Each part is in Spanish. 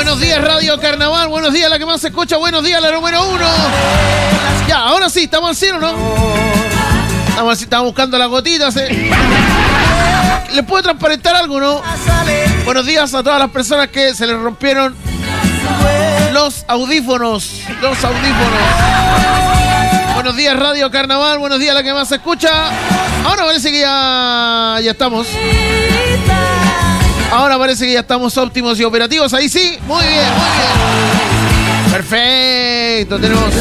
Buenos días, Radio Carnaval. Buenos días, la que más se escucha. Buenos días, la número 1. Ya, ahora sí, estamos al cielo, ¿no? Estamos buscando las gotitas, ¿Les puedo transparentar algo, no? Buenos días a todas las personas que se les rompieron los audífonos. Buenos días, Radio Carnaval. Buenos días, la que más se escucha. Ahora parece que ya estamos. Ahora parece que ya estamos óptimos y operativos. Ahí sí. Muy bien. Perfecto. Tenemos.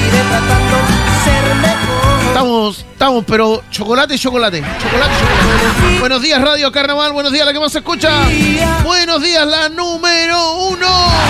Estamos, pero chocolate. Buenos días, Radio Carnaval. Buenos días, la que más se escucha. Buenos días, la número 1.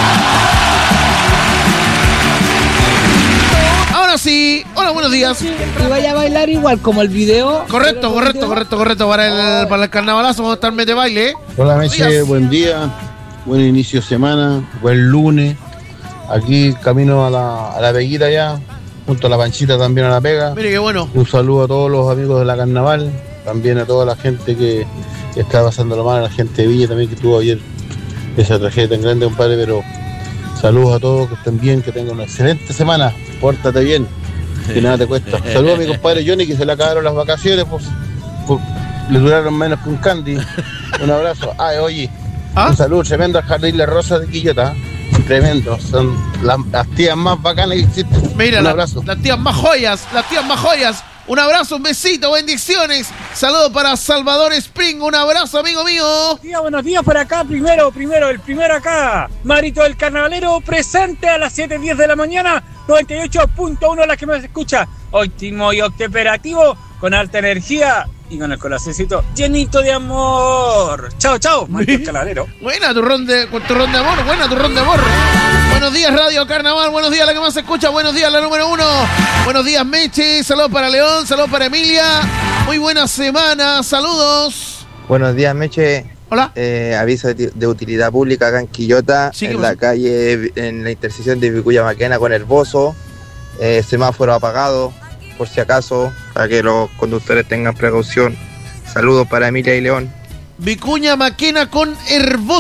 Ahora sí. Hola, buenos días. Y vaya a bailar igual como el video. Correcto. Para el carnavalazo vamos a estar mete baile. Hola, Meche, buen día. Buen inicio de semana. Buen lunes. Aquí camino a la Peguita ya. Junto a la Panchita también a la pega. Mire qué bueno. Un saludo a todos los amigos de la Carnaval. También a toda la gente que está pasándolo mal. A la gente de Villa también que tuvo ayer esa tragedia tan grande, compadre. Pero saludos a todos, que estén bien, que tengan una excelente semana. Pórtate bien, que nada te cuesta. Saludos a mi compadre Johnny, que se le acabaron las vacaciones, pues le duraron menos que un candy. Un abrazo. Oye, un saludo tremendo al Jardín La Rosa de Quillota. Tremendo, son las tías más bacanas que existen. Mira, un abrazo. Las tías más joyas. Un abrazo, un besito, bendiciones. Saludos para Salvador Spring. Un abrazo, amigo mío. Buenos días por acá. El primero acá. Marito del Carnavalero, presente a las 7:10 de la mañana. 98.1 la que me escucha. Óptimo y operativo, con alta energía y con el corazoncito llenito de amor. Chao, Marito del Carnavalero. Buena turrón de amor. Buenos días, Radio Carnaval. Buenos días, la que más se escucha. Buenos días, la número 1. Buenos días, Meche. Saludos para León. Saludos para Emilia. Muy buena semana. Saludos. Buenos días, Meche. Hola. Aviso de utilidad pública acá en Quillota, sí, en la calle, en la intersección de Vicuña Maquena con Herboso. Semáforo apagado, por si acaso, para que los conductores tengan precaución. Saludos para Emilia y León. Vicuña Maquena con Herboso.